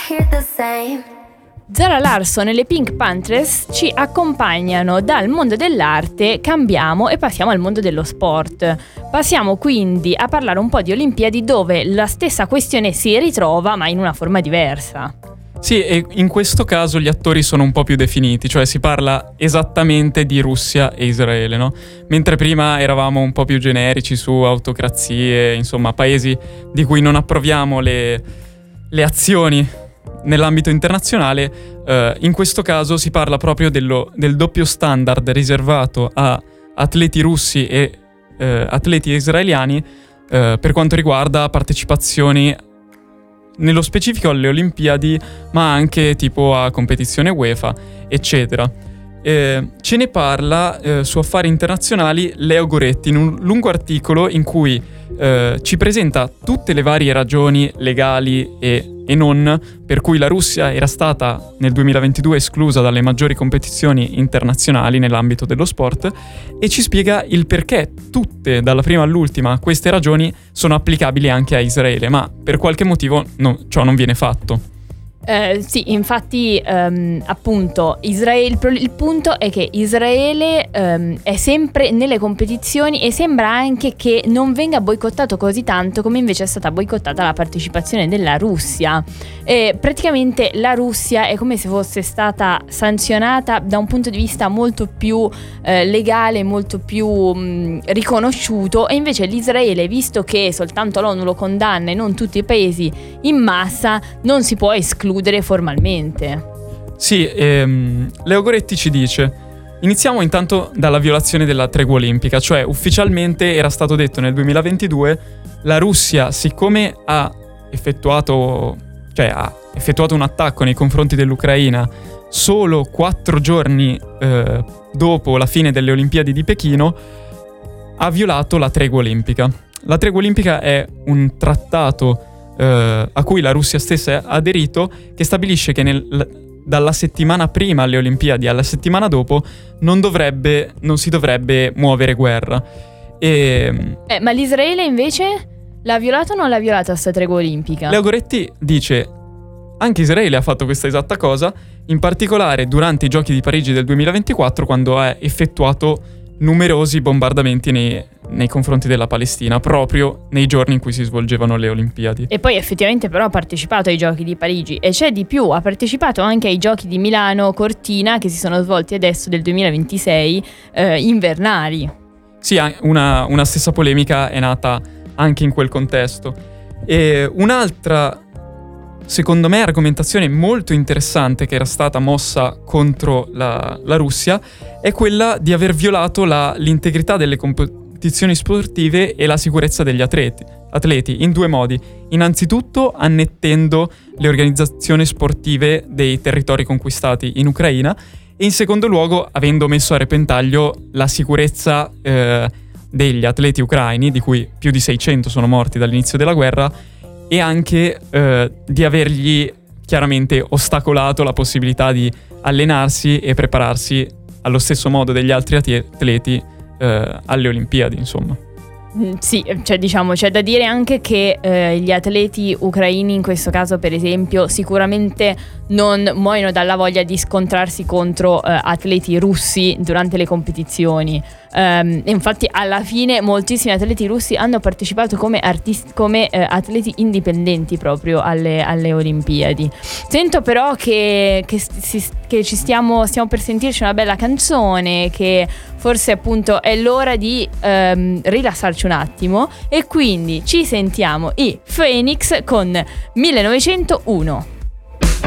hear the same. Zara Larsson e le Pink Panthers ci accompagnano dal mondo dell'arte, cambiamo e passiamo al mondo dello sport. Passiamo quindi a parlare un po' di Olimpiadi, dove la stessa questione si ritrova ma in una forma diversa. Sì, e in questo caso gli attori sono un po' più definiti, cioè si parla esattamente di Russia e Israele, no? Mentre prima eravamo un po' più generici su autocrazie, insomma, paesi di cui non approviamo le azioni nell'ambito internazionale, in questo caso si parla proprio del doppio standard riservato a atleti russi e atleti israeliani per quanto riguarda partecipazioni nello specifico alle Olimpiadi, ma anche tipo a competizione UEFA, eccetera. Ce ne parla su Affari Internazionali Leo Goretti in un lungo articolo in cui ci presenta tutte le varie ragioni legali e non per cui la Russia era stata nel 2022 esclusa dalle maggiori competizioni internazionali nell'ambito dello sport, e ci spiega il perché tutte, dalla prima all'ultima, queste ragioni sono applicabili anche a Israele, ma per qualche motivo ciò non viene fatto. Sì, infatti appunto il punto è che Israele è sempre nelle competizioni e sembra anche che non venga boicottato così tanto come invece è stata boicottata la partecipazione della Russia. Praticamente la Russia è come se fosse stata sanzionata da un punto di vista molto più legale, molto più riconosciuto, e invece l'Israele, visto che soltanto l'ONU lo condanna e non tutti i paesi in massa, non si può escludere formalmente. Sì, Leo Goretti ci dice: iniziamo intanto dalla violazione della tregua olimpica, cioè ufficialmente era stato detto nel 2022 la Russia, siccome ha effettuato un attacco nei confronti dell'Ucraina solo 4 giorni dopo la fine delle Olimpiadi di Pechino, ha violato la tregua olimpica. La tregua olimpica è un trattato a cui la Russia stessa ha aderito, che stabilisce che dalla settimana prima alle Olimpiadi alla settimana dopo non si dovrebbe muovere guerra. Ma l'Israele invece l'ha violato o non l'ha violata questa tregua olimpica? Leo Goretti dice: anche Israele ha fatto questa esatta cosa, in particolare durante i Giochi di Parigi del 2024, quando ha effettuato numerosi bombardamenti nei confronti della Palestina, proprio nei giorni in cui si svolgevano le Olimpiadi. E poi effettivamente però ha partecipato ai Giochi di Parigi, e c'è di più, ha partecipato anche ai Giochi di Milano Cortina, che si sono svolti adesso del 2026, invernali. Sì, una stessa polemica è nata anche in quel contesto. E un'altra, secondo me, argomentazione molto interessante che era stata mossa contro la Russia è quella di aver violato l'integrità delle competizioni sportive e la sicurezza degli atleti in 2 modi. Innanzitutto annettendo le organizzazioni sportive dei territori conquistati in Ucraina, e in secondo luogo avendo messo a repentaglio la sicurezza degli atleti ucraini, di cui più di 600 sono morti dall'inizio della guerra, e anche di avergli chiaramente ostacolato la possibilità di allenarsi e prepararsi allo stesso modo degli altri atleti alle Olimpiadi, insomma. Sì, cioè diciamo c'è da dire anche che gli atleti ucraini in questo caso, per esempio, sicuramente non muoiono dalla voglia di scontrarsi contro atleti russi durante le competizioni. Infatti alla fine moltissimi atleti russi hanno partecipato come atleti indipendenti proprio alle Olimpiadi. Sento però che ci stiamo per sentirci una bella canzone, che forse appunto è l'ora di rilassarci un attimo, e quindi ci sentiamo i Phoenix con 1901.